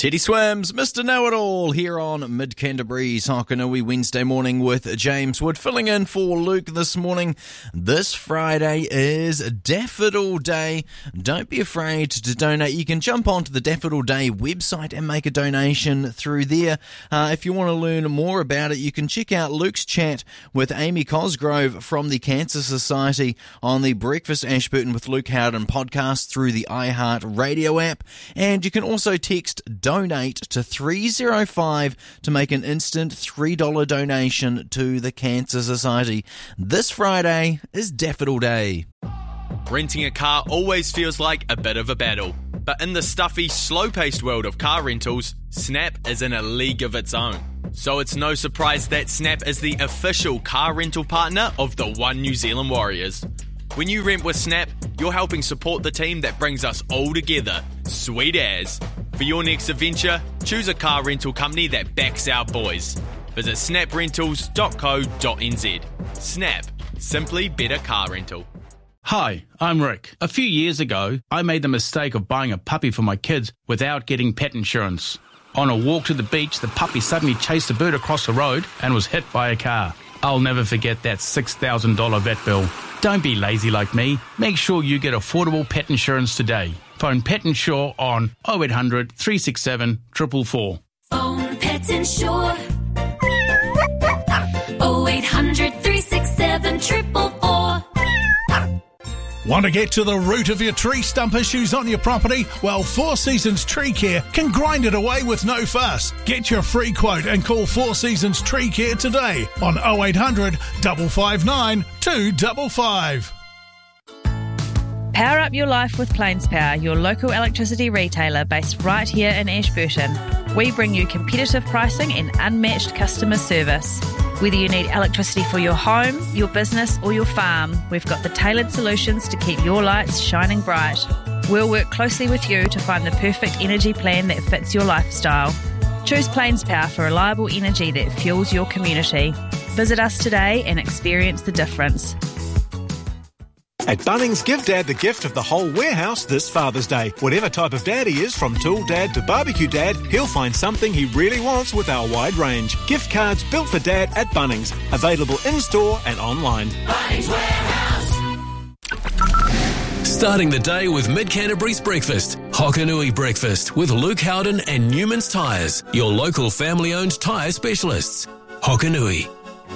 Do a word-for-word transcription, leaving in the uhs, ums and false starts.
Teddy Swims, Mister Know-It-All, here on Mid-Canterbury's Hokanui Wednesday morning with James Wood, filling in for Luke this morning. This Friday is Daffodil Day. Don't be afraid to donate. You can jump onto the Daffodil Day website and make a donation through there. Uh, if you want to learn more about it, you can check out Luke's chat with Amy Cosgrove from the Cancer Society on the Breakfast Ashburton with Luke Howden podcast through the iHeart Radio app. And you can also text donate to three oh five to make an instant three dollars donation to the Cancer Society. This Friday is Daffodil Day. Renting a car always feels like a bit of a battle, but in the stuffy, slow-paced world of car rentals, Snap is in a league of its own. So it's no surprise that Snap is the official car rental partner of the One New Zealand Warriors. When you rent with Snap, you're helping support the team that brings us all together. Sweet as. For your next adventure, choose a car rental company that backs our boys. Visit snap rentals dot co dot n z. Snap. Simply better car rental. Hi, I'm Rick. A few years ago, I made the mistake of buying a puppy for my kids without getting pet insurance. On a walk to the beach, the puppy suddenly chased a bird across the road and was hit by a car. I'll never forget that six thousand dollars vet bill. Don't be lazy like me. Make sure you get affordable pet insurance today. Phone Pet Insure on oh eight hundred, three six seven, four four four. Phone Pet Insure oh eight hundred, three six seven, four four four. Want to get to the root of your tree stump issues on your property? Well, Four Seasons Tree Care can grind it away with no fuss. Get your free quote and call Four Seasons Tree Care today on oh eight hundred, five five nine, two five five. Power up your life with Plains Power, your local electricity retailer based right here in Ashburton. We bring you competitive pricing and unmatched customer service. Whether you need electricity for your home, your business or your farm, we've got the tailored solutions to keep your lights shining bright. We'll work closely with you to find the perfect energy plan that fits your lifestyle. Choose Plains Power for reliable energy that fuels your community. Visit us today and experience the difference. At Bunnings, give Dad the gift of the whole warehouse this Father's Day. Whatever type of dad he is, from tool dad to barbecue dad, he'll find something he really wants with our wide range. Gift cards built for Dad at Bunnings. Available in-store and online. Bunnings Warehouse. Starting the day with Mid-Canterbury's breakfast. Hokanui Breakfast with Luke Howden and Newman's Tyres, your local family-owned tyre specialists. Hokanui.